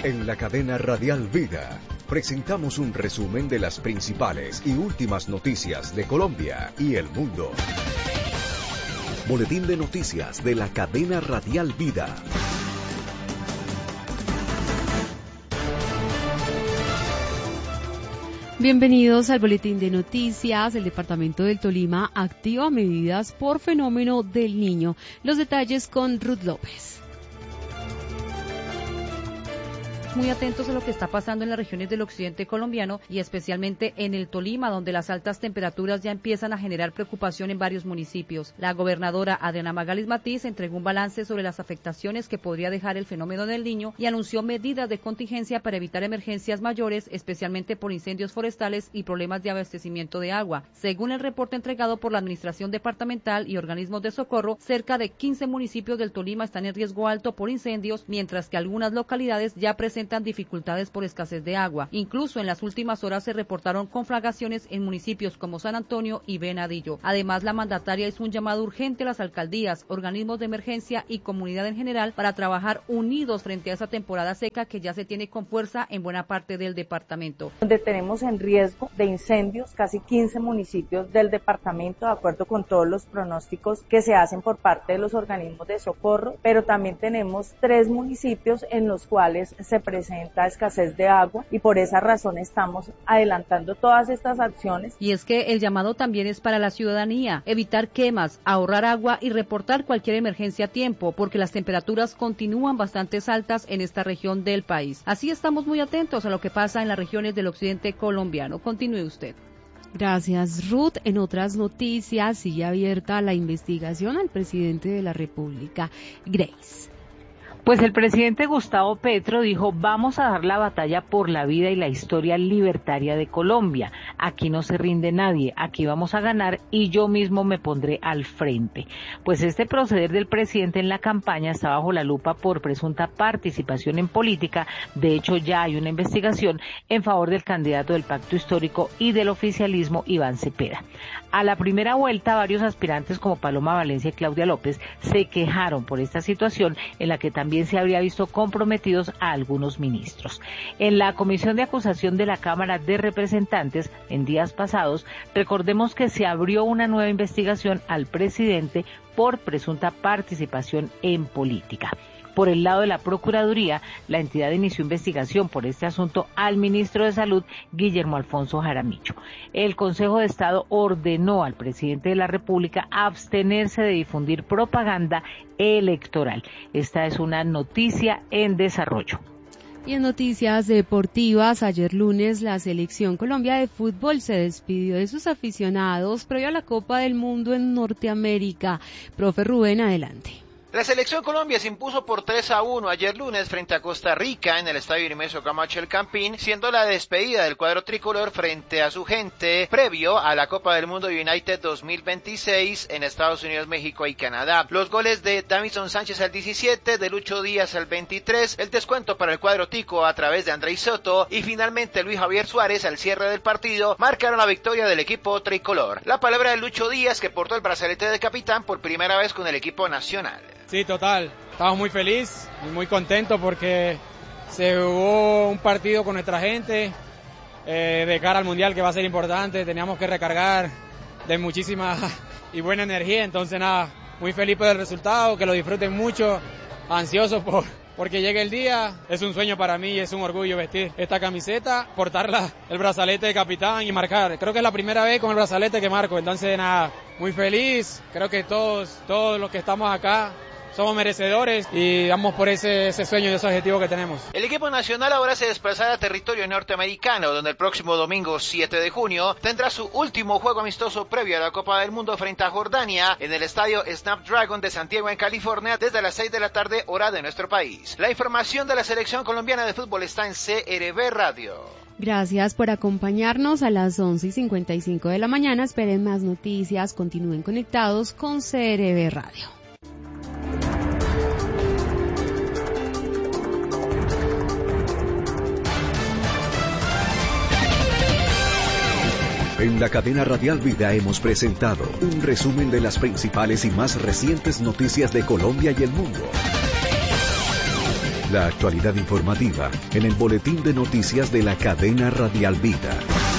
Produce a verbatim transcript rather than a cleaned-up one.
En la cadena Radial Vida presentamos un resumen de las principales y últimas noticias de Colombia y el mundo. Boletín de noticias de la cadena Radial Vida. Bienvenidos al Boletín de Noticias. El departamento del Tolima activa medidas por fenómeno del Niño. Los detalles con Ruth López. Muy atentos a lo que está pasando en las regiones del occidente colombiano y especialmente en el Tolima, donde las altas temperaturas ya empiezan a generar preocupación en varios municipios. La gobernadora Adriana Magalis Matiz entregó un balance sobre las afectaciones que podría dejar el fenómeno del Niño y anunció medidas de contingencia para evitar emergencias mayores, especialmente por incendios forestales y problemas de abastecimiento de agua. Según el reporte entregado por la Administración Departamental y organismos de socorro, cerca de quince municipios del Tolima están en riesgo alto por incendios, mientras que algunas localidades ya presentan dificultades por escasez de agua. Incluso en las últimas horas se reportaron conflagraciones en municipios como San Antonio y Venadillo. Además, la mandataria hizo un llamado urgente a las alcaldías, organismos de emergencia y comunidad en general para trabajar unidos frente a esa temporada seca que ya se tiene con fuerza en buena parte del departamento. Donde tenemos en riesgo de incendios casi quince municipios del departamento, de acuerdo con todos los pronósticos que se hacen por parte de los organismos de socorro, pero también tenemos tres municipios en los cuales se presenta escasez de agua y por esa razón estamos adelantando todas estas acciones. Y es que el llamado también es para la ciudadanía, evitar quemas, ahorrar agua y reportar cualquier emergencia a tiempo, porque las temperaturas continúan bastante altas en esta región del país. Así estamos muy atentos a lo que pasa en las regiones del occidente colombiano. Continúe usted. Gracias, Ruth. En otras noticias, sigue abierta la investigación al presidente de la República, Grace. Pues el presidente Gustavo Petro dijo, vamos a dar la batalla por la vida y la historia libertaria de Colombia. Aquí no se rinde nadie, aquí vamos a ganar y yo mismo me pondré al frente. Pues este proceder del presidente en la campaña está bajo la lupa por presunta participación en política. De hecho, ya hay una investigación en favor del candidato del Pacto Histórico y del oficialismo, Iván Cepeda. A la primera vuelta, varios aspirantes como Paloma Valencia y Claudia López se quejaron por esta situación en la que también se habría visto comprometidos a algunos ministros. En la comisión de acusación de la Cámara de Representantes, en días pasados, recordemos que se abrió una nueva investigación al presidente por presunta participación en política. Por el lado de la Procuraduría, la entidad inició investigación por este asunto al ministro de Salud, Guillermo Alfonso Jaramillo. El Consejo de Estado ordenó al presidente de la República abstenerse de difundir propaganda electoral. Esta es una noticia en desarrollo. Y en noticias deportivas, ayer lunes la Selección Colombia de Fútbol se despidió de sus aficionados previo a la Copa del Mundo en Norteamérica. Profe Rubén, adelante. La Selección Colombia se impuso por tres a uno ayer lunes frente a Costa Rica en el Estadio Nemesio Camacho El Campín, siendo la despedida del cuadro tricolor frente a su gente previo a la Copa del Mundo United dos mil veintiséis en Estados Unidos, México y Canadá. Los goles de Davinson Sánchez al diecisiete, de Lucho Díaz al veintitrés, el descuento para el cuadro tico a través de Andrei Soto y finalmente Luis Javier Suárez al cierre del partido marcaron la victoria del equipo tricolor. La palabra de Lucho Díaz, que portó el brazalete de capitán por primera vez con el equipo nacional. Sí, total. Estamos muy felices y muy contentos porque se jugó un partido con nuestra gente eh, de cara al Mundial que va a ser importante. Teníamos que recargar de muchísima y buena energía. Entonces, nada, muy feliz por el resultado, que lo disfruten mucho, ansioso por porque llegue el día. Es un sueño para mí y es un orgullo vestir esta camiseta, portarla, el brazalete de capitán y marcar. Creo que es la primera vez con el brazalete que marco. Entonces, nada, muy feliz. Creo que todos, todos los que estamos acá somos merecedores y vamos por ese, ese sueño y ese objetivo que tenemos. El equipo nacional ahora se desplazará a territorio norteamericano, donde el próximo domingo siete de junio tendrá su último juego amistoso previo a la Copa del Mundo frente a Jordania en el estadio Snapdragon de Santiago en California desde las seis de la tarde hora de nuestro país. La información de la Selección Colombiana de Fútbol está en C R B Radio. Gracias por acompañarnos a las once y cincuenta y cinco de la mañana. Esperen más noticias, continúen conectados con C R B Radio. En la cadena Radial Vida hemos presentado un resumen de las principales y más recientes noticias de Colombia y el mundo. La actualidad informativa en el boletín de noticias de la cadena Radial Vida.